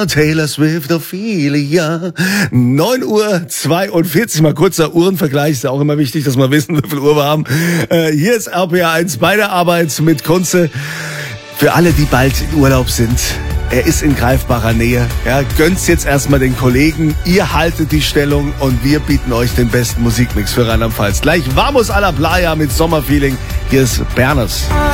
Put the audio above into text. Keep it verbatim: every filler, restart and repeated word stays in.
Ophelia, Taylor Swift, Ophelia. neun Uhr zweiundvierzig, mal kurzer Uhrenvergleich, ist ja auch immer wichtig, dass wir wissen, wie viel Uhr wir haben. Äh, hier ist R P R eins bei der Arbeit mit Kunze. Für alle, die bald in Urlaub sind, er ist in greifbarer Nähe. Ja, gönnt's jetzt erstmal den Kollegen, ihr haltet die Stellung und wir bieten euch den besten Musikmix für Rheinland-Pfalz. Gleich Vamos a la Playa mit Sommerfeeling. Hier ist Berners.